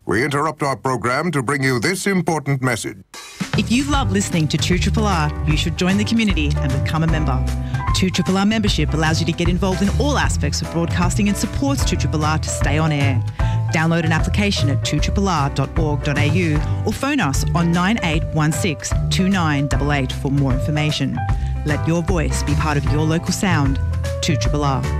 We interrupt our program to bring you this important message. If you love listening to 2RRR, you should join the community and become a member. 2RRR membership allows you to get involved in all aspects of broadcasting and supports 2RRR to stay on air. Download an application at 2rrr.org.au or phone us on 9816 2988 for more information. Let your voice be part of your local sound. 2RRR.